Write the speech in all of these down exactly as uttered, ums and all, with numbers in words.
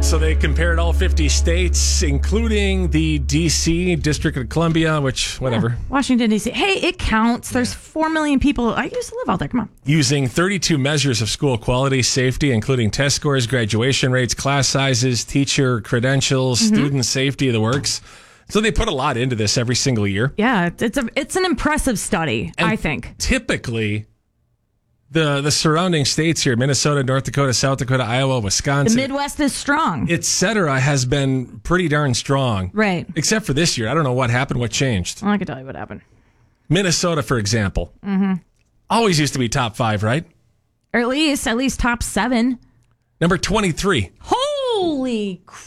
So they compared all fifty states, including the D C, District of Columbia, which, whatever. Yeah. Washington, D C. Hey, it counts. There's four million people. I used to live out there. Come on. Using thirty-two measures of school quality, safety, including test scores, graduation rates, class sizes, teacher credentials, mm-hmm. student safety, the works. So they put a lot into this every single year. Yeah, it's a it's an impressive study, and I think. Typically, the the surrounding states here, Minnesota, North Dakota, South Dakota, Iowa, Wisconsin. The Midwest is strong. Et cetera, has been pretty darn strong. Right. Except for this year. I don't know what happened, what changed. Well, I can tell you what happened. Minnesota, for example. Mm-hmm. Always used to be top five, right? Or at least, at least top seven. Number twenty-three. Holy crap.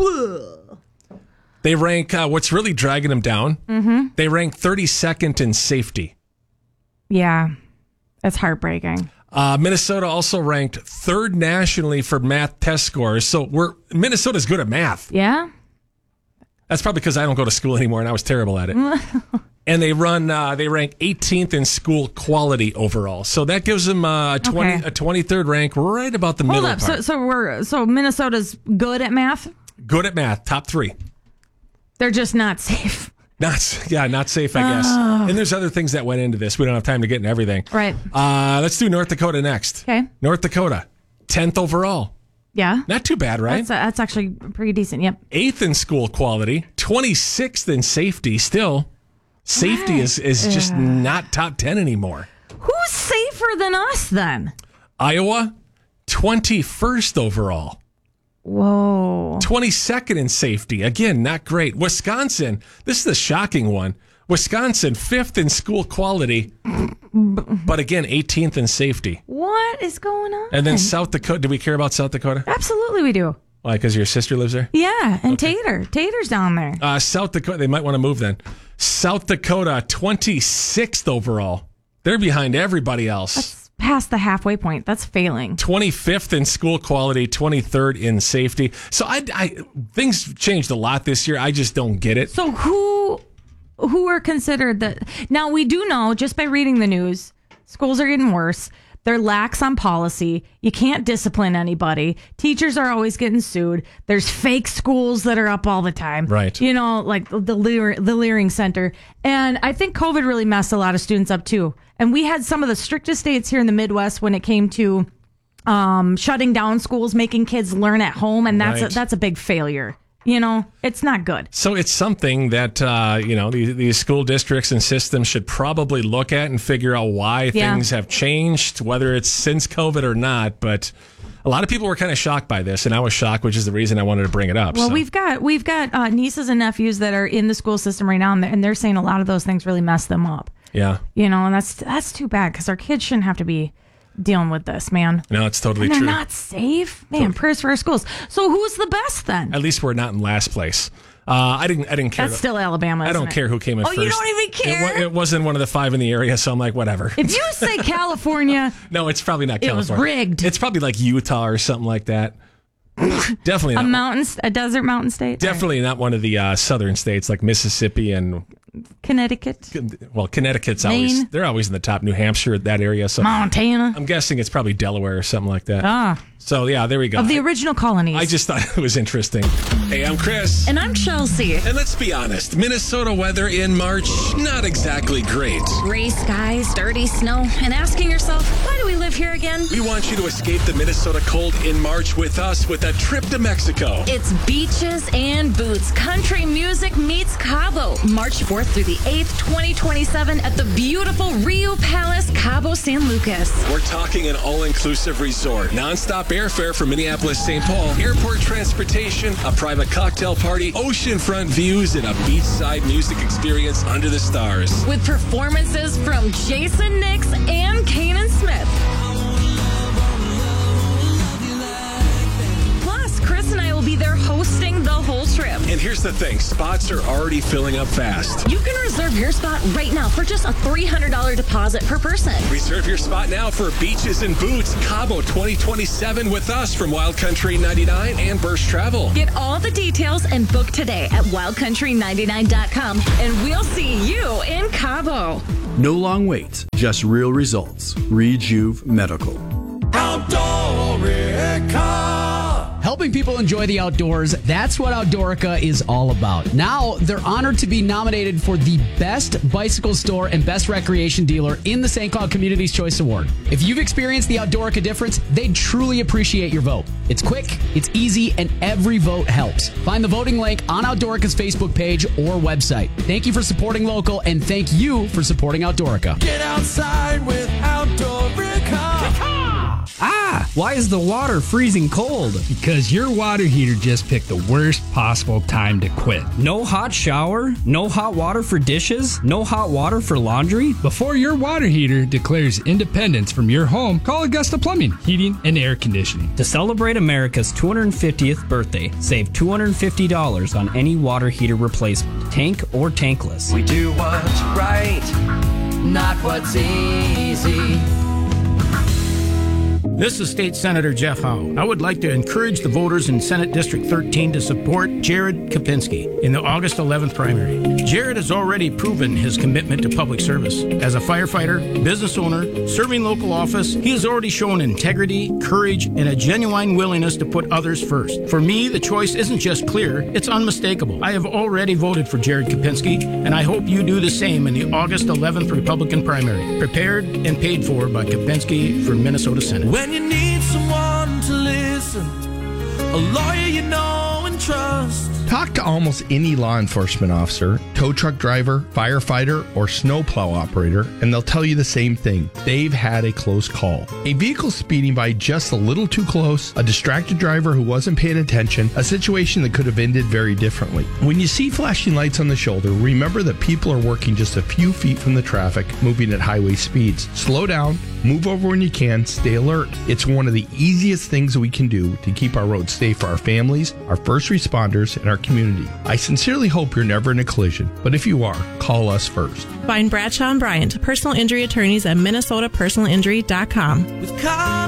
They rank, uh, what's really dragging them down, mm-hmm. they rank thirty-second in safety. Yeah, that's heartbreaking. Uh, Minnesota also ranked third nationally for math test scores. So we're Minnesota's good at math. Yeah? That's probably because I don't go to school anymore and I was terrible at it. And they run, uh, they rank eighteenth in school quality overall. So that gives them uh, a, twenty, okay. a twenty-third rank right about the Hold middle up. part. So, so, we're, so Minnesota's good at math? Good at math, top three. They're just not safe. Not, yeah, not safe, I guess. Oh. And there's other things that went into this. We don't have time to get into everything. Right. Uh, let's do North Dakota next. Okay. North Dakota, tenth overall. Yeah. Not too bad, right? That's, uh, that's actually pretty decent, yep. eighth in school quality, twenty-sixth in safety. Still, safety right. is, is yeah. just not top ten anymore. Who's safer than us, then? Iowa, twenty-first overall. Whoa. twenty-second in safety. Again, not great. Wisconsin, this is the shocking one. Wisconsin, fifth in school quality, but again, eighteenth in safety. What is going on? And then South Dakota. Do we care about South Dakota? Absolutely we do. Why, because your sister lives there? Yeah, and okay. Tater. Tater's down there. Uh, South Dakota, they might want to move then. South Dakota, twenty-sixth overall. They're behind everybody else. That's past the halfway point. That's failing. twenty-fifth in school quality, twenty-third in safety. So I, I things changed a lot this year. I just don't get it. So who who are considered the... Now, we do know, just by reading the news, schools are getting worse. They're lax on policy. You can't discipline anybody. Teachers are always getting sued. There's fake schools that are up all the time. Right. You know, like the Lear, the Leering Center. And I think COVID really messed a lot of students up, too. And we had some of the strictest states here in the Midwest when it came to um, shutting down schools, making kids learn at home. And that's right. a, that's a big failure. You know, it's not good. So it's something that, uh, you know, these, these school districts and systems should probably look at and figure out why yeah. things have changed, whether it's since COVID or not. But a lot of people were kind of shocked by this, and I was shocked, which is the reason I wanted to bring it up. Well, so. we've got we've got uh, nieces and nephews that are in the school system right now, and they're, and they're saying a lot of those things really mess them up. Yeah. You know, and that's that's too bad because our kids shouldn't have to be dealing with this, man. No, it's totally and they're true. They're not safe. Man, prayers for our schools. So who's the best then? At least we're not in last place. Uh, I didn't I didn't care. That's still Alabama, I don't isn't care it? who came in oh, first. Oh, you don't even care? It, it wasn't one of the five in the area, so I'm like, whatever. If you say California... No, it's probably not California. It was rigged. It's probably like Utah or something like that. Definitely not. A mountain, a desert mountain state? Definitely not one of the uh, southern states like Mississippi and... Connecticut. Well, Connecticut's Maine. always they're always in the top. New Hampshire, that area. So Montana. I'm guessing it's probably Delaware or something like that. Ah. So yeah, there we go. Of the original colonies. I just thought it was interesting. Hey, I'm Chris. And I'm Chelsea. And let's be honest, Minnesota weather in March, not exactly great. Gray skies, dirty snow, and asking yourself, why do we live here again? We want you to escape the Minnesota cold in March with us with a trip to Mexico. It's beaches and boots. Country music meets Cabo. March fourth through the eighth, twenty twenty-seven at the beautiful Rio Palace, Cabo San Lucas. We're talking an all-inclusive resort, non-stop airfare from Minneapolis, Saint Paul, airport transportation, a private cocktail party, oceanfront views, and a beachside music experience under the stars. With performances from Jason Nix and Kanan Smith. Plus, Chris and I will be there hosting the whole trip. And here's the thing, spots are already filling up fast. You can reserve your spot right now for just a three hundred dollars deposit per person. Reserve your spot now for Beaches and Boots Cabo twenty twenty-seven with us from Wild Country ninety-nine and Burst Travel. Get all the details and book today at wild country ninety-nine dot com, and we'll see you in Cabo. No long waits, just real results. Rejuve Medical. Outdoor Help Helping people enjoy the outdoors, that's what Outdoorica is all about. Now, they're honored to be nominated for the Best Bicycle Store and Best Recreation Dealer in the Saint Cloud Community's Choice Award. If you've experienced the Outdoorica difference, they'd truly appreciate your vote. It's quick, it's easy, and every vote helps. Find the voting link on Outdoorica's Facebook page or website. Thank you for supporting local, and thank you for supporting Outdoorica. Get outside with Outdoorica. Ah, why is the water freezing cold? Because your water heater just picked the worst possible time to quit. No hot shower? No hot water for dishes? No hot water for laundry? Before your water heater declares independence from your home, call Augusta Plumbing, Heating, and Air Conditioning. To celebrate America's two hundred fiftieth birthday, save two hundred fifty dollars on any water heater replacement, tank or tankless. We do what's right, not what's easy. This is State Senator Jeff Howe. I would like to encourage the voters in Senate District thirteen to support Jared Kopinski in the August eleventh primary. Jared has already proven his commitment to public service. As a firefighter, business owner, serving local office, he has already shown integrity, courage, and a genuine willingness to put others first. For me, the choice isn't just clear, it's unmistakable. I have already voted for Jared Kopinski, and I hope you do the same in the August eleventh Republican primary. Prepared and paid for by Kopinski for Minnesota Senate. When you need someone to listen, a lawyer you know and trust. Talk to almost any law enforcement officer, tow truck driver, firefighter, or snowplow operator, and they'll tell you the same thing. They've had a close call. A vehicle speeding by just a little too close, a distracted driver who wasn't paying attention, a situation that could have ended very differently. When you see flashing lights on the shoulder, remember that people are working just a few feet from the traffic, moving at highway speeds. Slow down, move over when you can, stay alert. It's one of the easiest things we can do to keep our roads safe for our families, our first responders, and our community. I sincerely hope you're never in a collision, but if you are, call us first. Find Bradshaw and Bryant, personal injury attorneys at minnesota personal injury dot com. With car